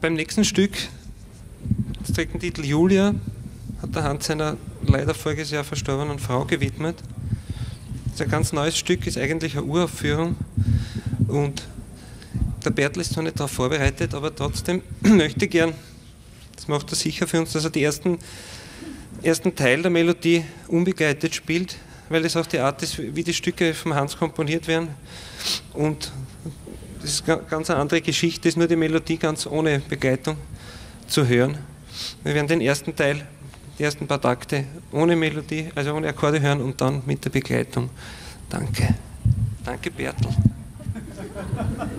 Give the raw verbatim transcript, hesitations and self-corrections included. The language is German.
beim nächsten Stück, das trägt den Titel Julia, hat der Hans seiner leider voriges Jahr verstorbenen Frau gewidmet. Das ist ein ganz neues Stück, ist eigentlich eine Uraufführung und der Bertel ist zwar nicht darauf vorbereitet, aber trotzdem möchte ich gern, das macht er sicher für uns, dass er die ersten, ersten Teil der Melodie unbegleitet spielt, weil das auch die Art ist, wie die Stücke vom Hans komponiert werden. Und das ist eine ganz andere Geschichte, ist nur die Melodie ganz ohne Begleitung zu hören. Wir werden den ersten Teil, die ersten paar Takte ohne Melodie, also ohne Akkorde hören und dann mit der Begleitung. Danke. Danke, Bertel.